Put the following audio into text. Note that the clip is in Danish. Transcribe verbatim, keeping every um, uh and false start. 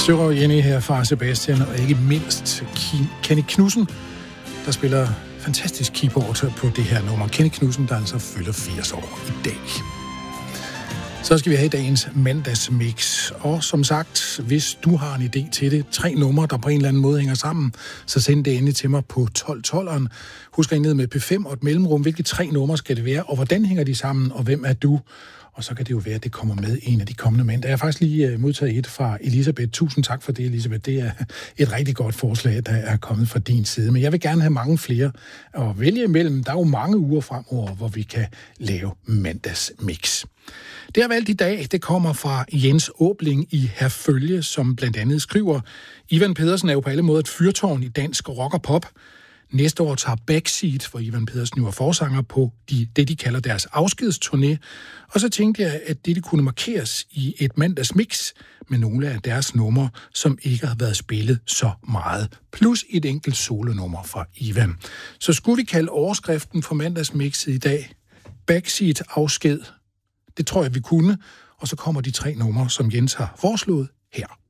Søger Jenny her fra Sebastian, og ikke mindst Kenny Knudsen, der spiller fantastisk keyboard på det her nummer. Kenny Knudsen, der altså fylder firs år i dag. Så skal vi have dagens mandagsmix. Og som sagt, hvis du har en idé til det, tre numre, der på en eller anden måde hænger sammen, så send det endelig til mig på tolv tolveren. Husk at ned med P fem og et mellemrum. Hvilke tre numre skal det være, og hvordan hænger de sammen, og hvem er du? Og så kan det jo være, at det kommer med en af de kommende mænd. Jeg har faktisk lige modtaget et fra Elisabeth. Tusind tak for det, Elisabeth. Det er et rigtig godt forslag, der er kommet fra din side. Men jeg vil gerne have mange flere at vælge imellem. Der er jo mange uger fremover, hvor vi kan lave mandagsmix. Det jeg har valgt i dag, det kommer fra Jens Åbling i Herfølge, som blandt andet skriver: Ivan Pedersen er jo på alle måder et fyrtårn i dansk rock og pop. Næste år tager Backseat, hvor Ivan Pedersen jo er forsanger, på de, det, de kalder deres afskedsturné. Og så tænkte jeg, at det kunne markeres i et mandagsmix med nogle af deres numre, som ikke har været spillet så meget. Plus et enkelt solonummer fra Ivan. Så skulle vi kalde overskriften for mandagsmixet i dag Backseat afsked. Det tror jeg, vi kunne. Og så kommer de tre numre, som Jens har foreslået her.